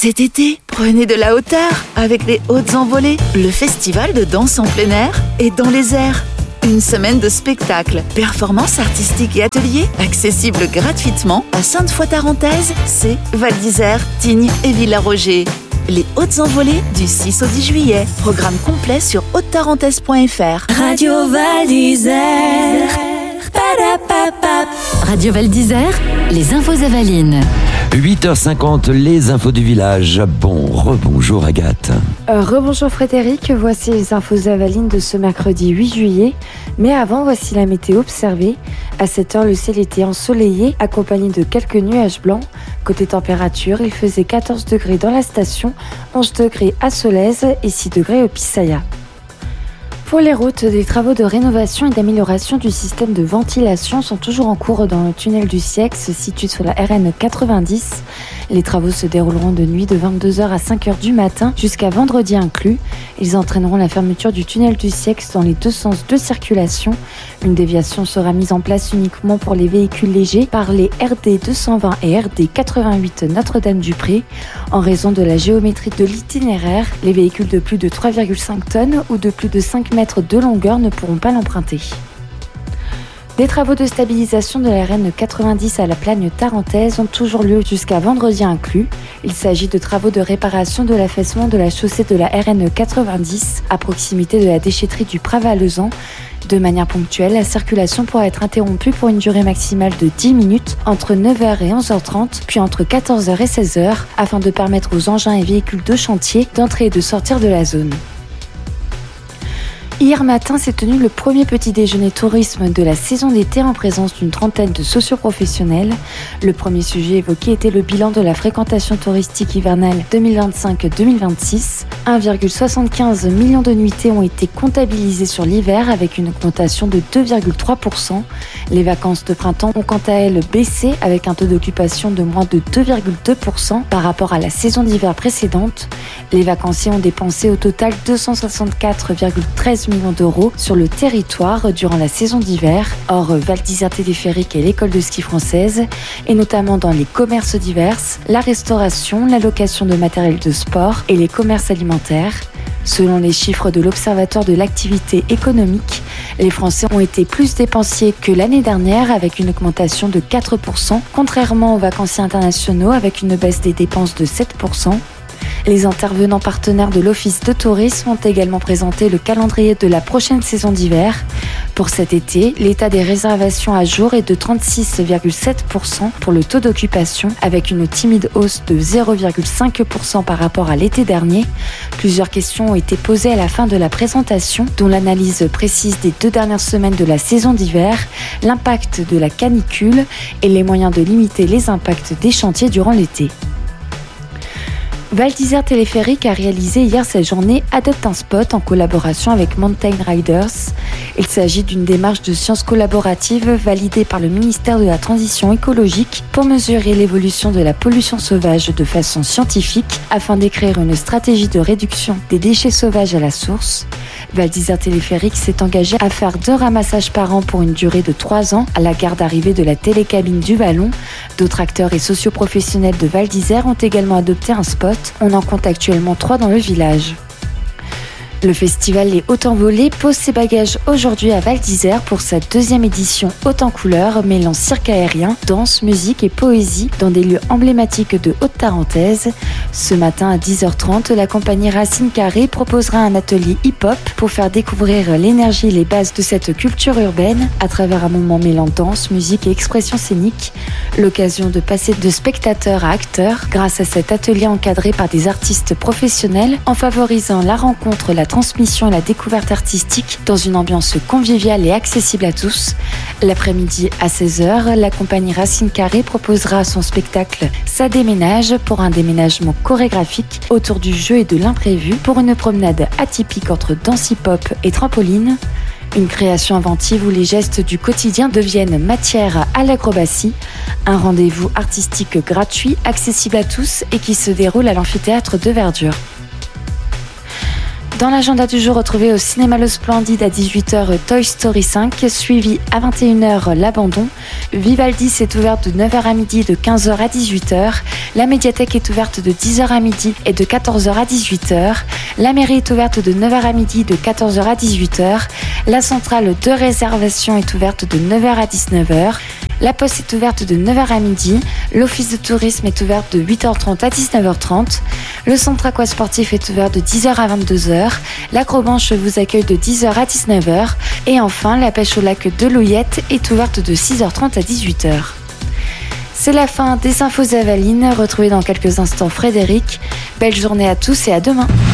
Cet été, prenez de la hauteur avec les Hautes Envolées, le festival de danse en plein air et dans les airs. Une semaine de spectacles, performances artistiques et ateliers accessibles gratuitement à Sainte-Foy-Tarentaise, C'est, Val d'Isère, Tignes et Villaroger. Les Hautes Envolées du 6 au 10 juillet. Programme complet sur haute-tarentaise.fr. Radio Val d'Isère. Radio Val d'Isère, les infos Avalines. 8h50, les infos du village. Rebonjour Agathe. Rebonjour Frédéric, voici les infos Avalines de ce mercredi 8 juillet. Mais avant, voici la météo observée. À 7h, le ciel était ensoleillé, accompagné de quelques nuages blancs. Côté température, il faisait 14 degrés dans la station, 11 degrés à Solèze et 6 degrés au Pissaya. Pour les routes, des travaux de rénovation et d'amélioration du système de ventilation sont toujours en cours dans le tunnel du Siex, situé sur la RN 90. Les travaux se dérouleront de nuit de 22h à 5h du matin jusqu'à vendredi inclus. Ils entraîneront la fermeture du tunnel du Siex dans les deux sens de circulation. Une déviation sera mise en place uniquement pour les véhicules légers par les RD 220 et RD 88 Notre-Dame-du-Pré. En raison de la géométrie de l'itinéraire, les véhicules de plus de 3,5 tonnes ou de plus de 5 mètres de longueur ne pourront pas l'emprunter. Des travaux de stabilisation de la RN 90 à la Plagne tarentaise ont toujours lieu jusqu'à vendredi inclus. Il s'agit de travaux de réparation de l'affaissement de la chaussée de la RN 90 à proximité de la déchetterie du Pravalezan. De manière ponctuelle, la circulation pourra être interrompue pour une durée maximale de 10 minutes entre 9h et 11h30, puis entre 14h et 16h, afin de permettre aux engins et véhicules de chantier d'entrer et de sortir de la zone. Hier matin s'est tenu le premier petit déjeuner tourisme de la saison d'été en présence d'une trentaine de socioprofessionnels. Le premier sujet évoqué était le bilan de la fréquentation touristique hivernale 2025-2026. 1,75 million de nuitées ont été comptabilisées sur l'hiver avec une augmentation de 2,3%. Les vacances de printemps ont quant à elles baissé avec un taux d'occupation de moins de 2,2% par rapport à la saison d'hiver précédente. Les vacanciers ont dépensé au total 264,13 millions d'euros sur le territoire durant la saison d'hiver, hors Val d'Isère Téléphérique et l'école de ski française, et notamment dans les commerces divers, la restauration, la location de matériel de sport et les commerces alimentaires. Selon les chiffres de l'Observatoire de l'activité économique, les Français ont été plus dépensiers que l'année dernière avec une augmentation de 4%, contrairement aux vacanciers internationaux avec une baisse des dépenses de 7%. Les intervenants partenaires de l'Office de tourisme ont également présenté le calendrier de la prochaine saison d'hiver. Pour cet été, l'état des réservations à jour est de 36,7% pour le taux d'occupation, avec une timide hausse de 0,5% par rapport à l'été dernier. Plusieurs questions ont été posées à la fin de la présentation, dont l'analyse précise des 2 dernières semaines de la saison d'hiver, l'impact de la canicule et les moyens de limiter les impacts des chantiers durant l'été. Val d'Isère Téléphérique a réalisé hier sa journée Adopte un spot en collaboration avec Mountain Riders. Il s'agit d'une démarche de sciences collaborative validée par le ministère de la Transition écologique pour mesurer l'évolution de la pollution sauvage de façon scientifique afin d'écrire une stratégie de réduction des déchets sauvages à la source. Val d'Isère Téléphérique s'est engagé à faire 2 ramassages par an pour une durée de 3 ans à la gare d'arrivée de la télécabine du Vallon. D'autres acteurs et socioprofessionnels de Val d'Isère ont également adopté un spot. On en compte actuellement 3 dans le village. Le festival Les Hautes Envolées pose ses bagages aujourd'hui à Val d'Isère pour sa 2e édition haute en couleurs, mêlant cirque aérien, danse, musique et poésie dans des lieux emblématiques de Haute-Tarentaise. Ce matin à 10h30, la compagnie Racine Carrée proposera un atelier hip-hop pour faire découvrir l'énergie et les bases de cette culture urbaine à travers un moment mêlant danse, musique et expression scénique. L'occasion de passer de spectateur à acteur grâce à cet atelier encadré par des artistes professionnels en favorisant la rencontre, la transmission et la découverte artistique dans une ambiance conviviale et accessible à tous. L'après-midi à 16h, la compagnie Racine Carrée proposera son spectacle Ça déménage pour un déménagement chorégraphique autour du jeu et de l'imprévu pour une promenade atypique entre danse hip-hop et trampoline. Une création inventive où les gestes du quotidien deviennent matière à l'acrobatie. Un rendez-vous artistique gratuit, accessible à tous et qui se déroule à l'amphithéâtre de Verdure. Dans l'agenda du jour, retrouvez au cinéma Le Splendide à 18h Toy Story 5, suivi à 21h L'Abandon. Vivaldi est ouverte de 9h à midi et de 15h à 18h. La médiathèque est ouverte de 10h à midi et de 14h à 18h. La mairie est ouverte de 9h à midi et de 14h à 18h. La centrale de réservation est ouverte de 9h à 19h. La Poste est ouverte de 9h à midi. L'Office de tourisme est ouvert de 8h30 à 19h30. Le centre aquasportif est ouvert de 10h à 22h. L'Acrobanche vous accueille de 10h à 19h. Et enfin, la pêche au lac de l'Ouillette est ouverte de 6h30 à 18h. C'est la fin des infos Avalines. Retrouvez dans quelques instants Frédéric. Belle journée à tous et à demain.